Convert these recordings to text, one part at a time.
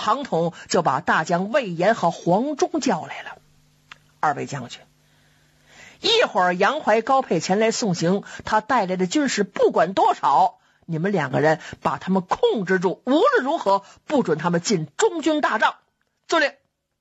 庞统就把大将魏延和黄忠叫来了。二位将军，一会儿杨怀、高沛前来送行，他带来的军士不管多少，你们两个人把他们控制住，无论如何不准他们进中军大帐。遵令。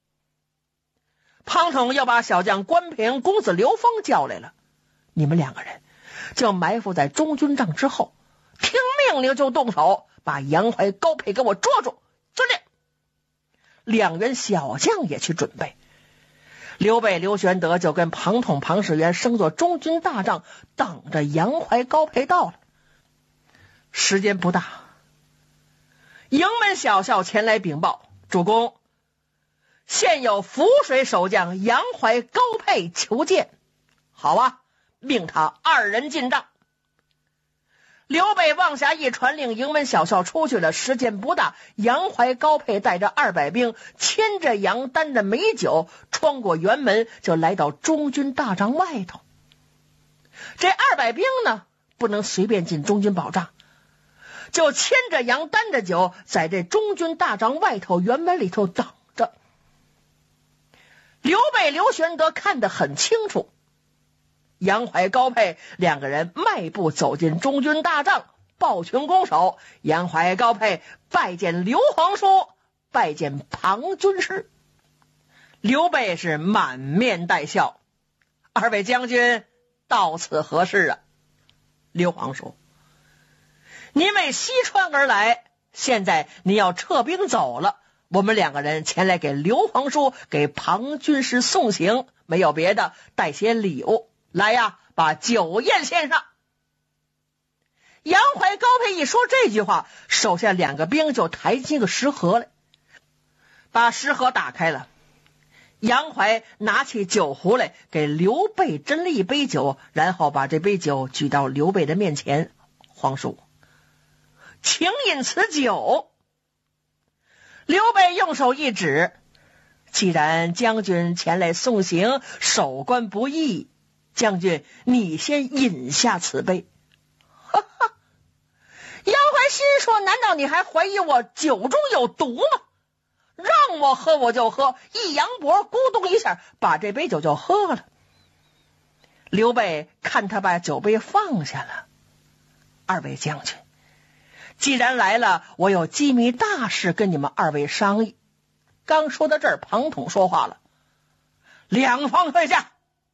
庞统要把小将关平、公子刘封叫来了，你们两个人就埋伏在中军帐之后，听命令就动手，把杨怀、高沛给我捉住。遵令。两员小将也去准备。刘备、刘玄德就跟庞统、庞士元升作中军大帐，等着杨怀、高沛到了。时间不大，营门小校前来禀报，主公，现有涪水守将杨怀、高沛求见。好啊，命他二人进帐。刘备望下一传令，营门小校出去了。时间不大，杨怀、高沛带着200兵，牵着羊，担着美酒，穿过辕门，就来到中军大帐外头。这200兵呢，不能随便进中军宝帐，就牵着羊，担着酒，在这中军大帐外头辕门里头等着。刘备、刘玄德看得很清楚，杨怀、高沛两个人迈步走进中军大帐，抱拳拱手。杨怀、高沛拜见刘皇叔，拜见庞军师。刘备是满面带笑，二位将军到此何事啊？刘皇叔，您为西川而来，现在您要撤兵走了，我们两个人前来给刘皇叔、给庞军师送行，没有别的，带些礼物来呀，把酒宴献上。杨怀、高沛一说这句话，手下2个兵就抬进个食盒来，把食盒打开了。杨怀拿起酒壶来，给刘备斟了一杯酒，然后把这杯酒举到刘备的面前。皇叔，请饮此酒。刘备用手一指，既然将军前来送行，守关不易，将军你先饮下此杯。哈哈，杨怀心说，难道你还怀疑我酒中有毒吗？让我喝我就喝，一扬脖，咕咚一下把这杯酒就喝了。刘备看他把酒杯放下了，二位将军，既然来了，我有机密大事跟你们2位商议。刚说到这儿，庞统说话了，两方退下。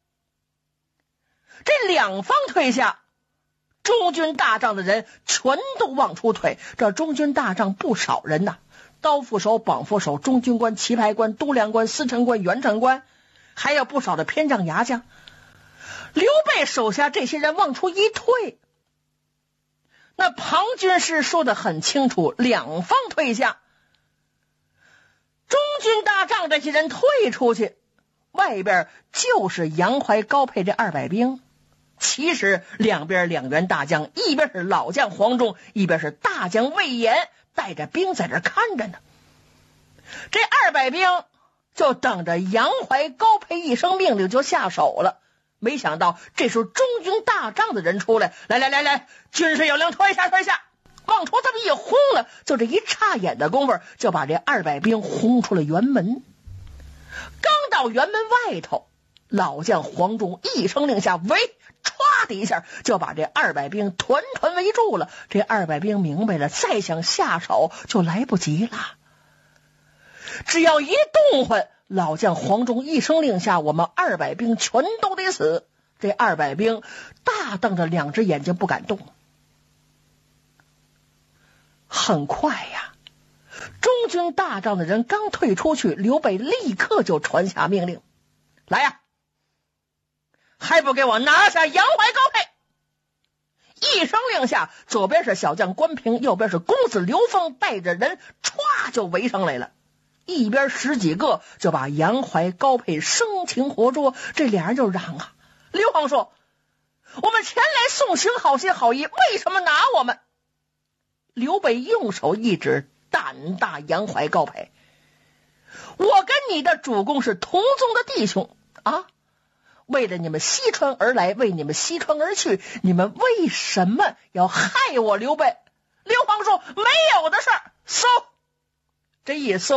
这两方退下，中军大帐的人全都往出退。这中军大帐不少人呐，刀斧手、绑斧手、中军官、棋牌官、督粮官、司城官、元城官，还有不少的偏将、牙将。刘备手下这些人往出一退，那庞军师说得很清楚，两方退下。中军大帐这些人退出去，外边就是杨怀、高沛这200兵。其实两边2员大将，一边是老将黄忠，一边是大将魏延，带着兵在这看着呢。这200兵就等着杨怀、高沛一声命令就下手了。没想到这时候中军大帐的人出来，来，军师有令，退下，往出这么一轰了，就这一插眼的功夫，就把这200兵轰出了辕门。刚到辕门外头，老将黄忠一声令下，围，歘的一下就把这200兵团团围住了。这200兵明白了，再想下手就来不及了。只要一动换，老将黄忠一声令下，我们200兵全都得死。这200兵大瞪着2只眼睛不敢动。很快呀，中军大帐的人刚退出去，刘备立刻就传下命令，来呀，还不给我拿下杨怀、高沛！一声令下，左边是小将关平，右边是公子刘封，带着人歘就围上来了。一边10几个就把杨怀、高沛生擒活捉。这俩人就嚷啊，刘皇叔，我们前来送行，好心好意，为什么拿我们？刘备用手一指，胆大杨怀、高沛，我跟你的主公是同宗的弟兄啊，为了你们西川而来，为你们西川而去，你们为什么要害我刘备？刘皇叔，没有的事儿，搜，这一搜